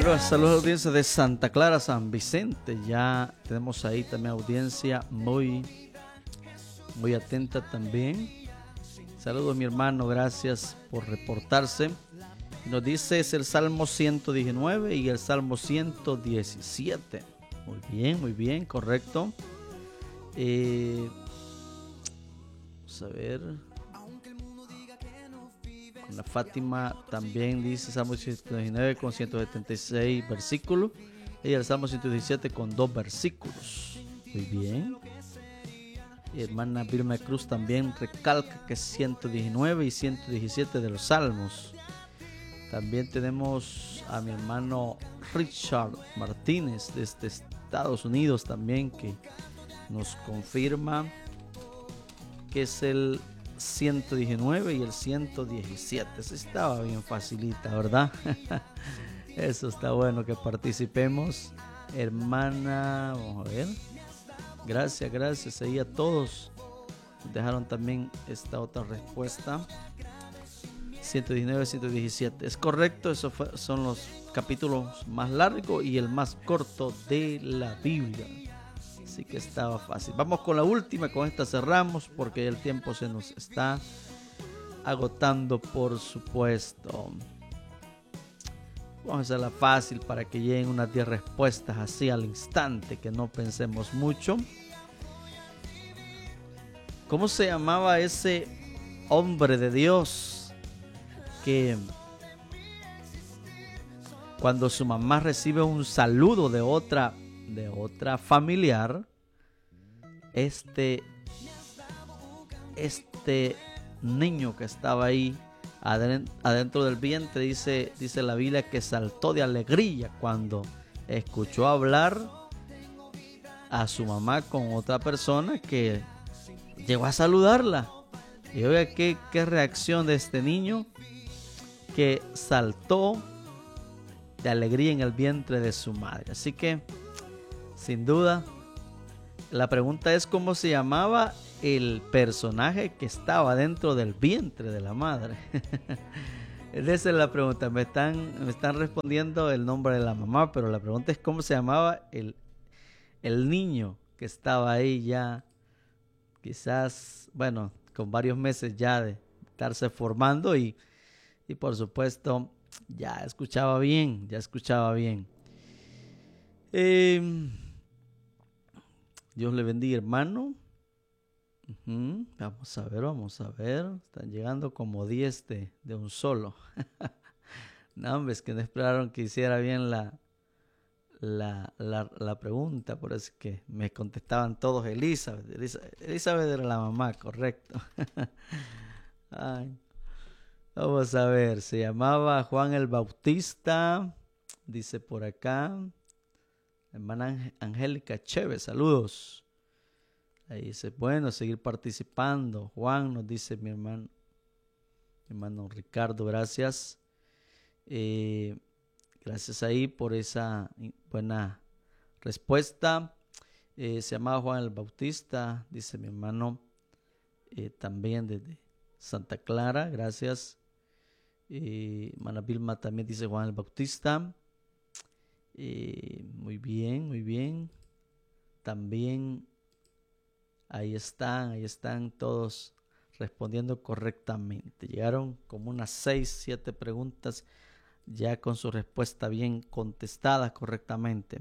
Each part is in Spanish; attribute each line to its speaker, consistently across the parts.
Speaker 1: Bueno, saludos a la audiencia de Santa Clara, San Vicente. Ya tenemos ahí también audiencia muy atenta también. Saludos mi hermano, gracias por reportarse. Nos dice es el Salmo 119 y el Salmo 117. Muy bien, correcto. Vamos a ver. La Fátima también dice Salmo 119 con 176 versículos y el Salmo 117 con 2 versículos. Muy bien. Hermana Vilma Cruz también recalca que es 119 y 117 de los Salmos. También tenemos a mi hermano Richard Martínez desde Estados Unidos también, que nos confirma que es el 119 y el 117. Eso estaba bien facilita, ¿verdad? Eso está bueno que participemos. Hermana, vamos a ver. Gracias ahí a todos. Dejaron también esta otra respuesta. 119, 117. Es correcto, esos son los capítulos más largos y el más corto de la Biblia. Así que estaba fácil. Vamos con la última, con esta cerramos porque el tiempo se nos está agotando, por supuesto. Vamos a hacerla fácil para que lleguen unas 10 respuestas así al instante, que no pensemos mucho. ¿Cómo se llamaba ese hombre de Dios que cuando su mamá recibe un saludo de otra familiar, este niño que estaba ahí adentro del vientre, dice la Biblia que saltó de alegría cuando escuchó hablar a su mamá con otra persona que llegó a saludarla? Y oiga qué reacción de este niño que saltó de alegría en el vientre de su madre. Así que sin duda la pregunta es cómo se llamaba el personaje que estaba dentro del vientre de la madre. Esa es la pregunta. Me están respondiendo el nombre de la mamá, pero la pregunta es cómo se llamaba el niño que estaba ahí ya, quizás, bueno, con varios meses ya de estarse formando y por supuesto ya escuchaba bien. Dios le bendiga, hermano. Vamos a ver. Están llegando como 10 de un solo. No, hombre, es que no esperaron que hiciera bien la pregunta, por eso es que me contestaban todos Elizabeth era la mamá, correcto. Ay. Vamos a ver, se llamaba Juan el Bautista, dice por acá. Hermana Angélica Chévez, saludos. Ahí dice, bueno, seguir participando. Juan nos dice mi hermano Ricardo, gracias. Gracias ahí por esa buena respuesta. Se llamaba Juan el Bautista, dice mi hermano también desde Santa Clara, gracias. Hermana Vilma también dice Juan el Bautista. Muy bien. También ahí están todos respondiendo correctamente. Llegaron como unas 6, 7 preguntas ya con su respuesta bien contestada correctamente.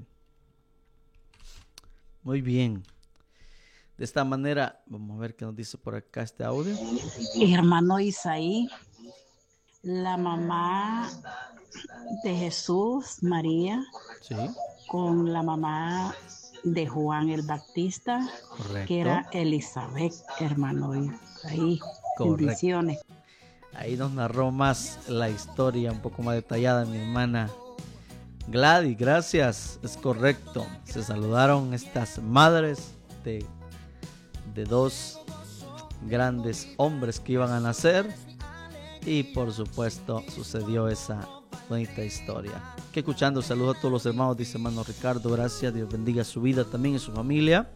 Speaker 1: Muy bien. De esta manera, vamos a ver qué nos dice por acá este audio.
Speaker 2: Hermano Isaí, la mamá de Jesús, María,
Speaker 1: Sí,
Speaker 2: con la mamá de Juan el Bautista,
Speaker 1: correcto.
Speaker 2: que era Elizabeth, hermano Isaí.
Speaker 1: Correcto.
Speaker 2: Bendiciones.
Speaker 1: Ahí nos narró más la historia, un poco más detallada, mi hermana Gladys, gracias, es correcto. Se saludaron estas madres de 2 grandes hombres que iban a nacer y por supuesto sucedió esa bonita historia. Que escuchando, saludos a todos los hermanos, dice hermano Ricardo, gracias, Dios bendiga su vida también y su familia.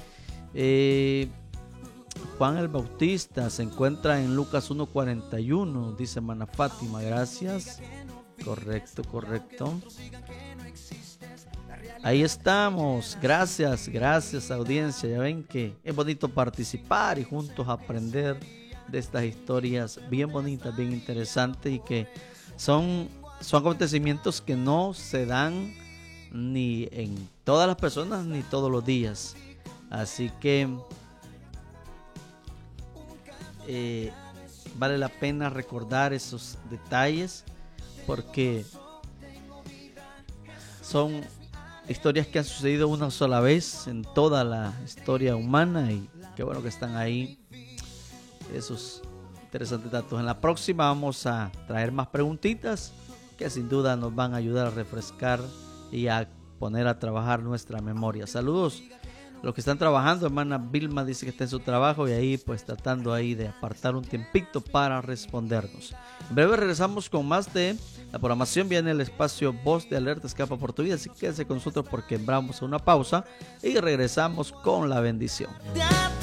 Speaker 1: Juan el Bautista se encuentra en Lucas 1:41, dice hermana Fátima, gracias. Correcto. Ahí estamos. Gracias audiencia. Ya ven que es bonito participar y juntos aprender de estas historias bien bonitas, bien interesantes y que son acontecimientos que no se dan ni en todas las personas ni todos los días. Así que vale la pena recordar esos detalles porque son historias que han sucedido una sola vez en toda la historia humana y qué bueno que están ahí esos interesantes datos. En la próxima vamos a traer más preguntitas que sin duda nos van a ayudar a refrescar y a poner a trabajar nuestra memoria. Saludos a los que están trabajando. Hermana Vilma dice que está en su trabajo y ahí pues tratando ahí de apartar un tiempito para respondernos. En breve regresamos con más de la programación. Viene el espacio Voz de Alerta Escapa por tu Vida, así que quédese con nosotros porque vamos a una pausa y regresamos con la bendición.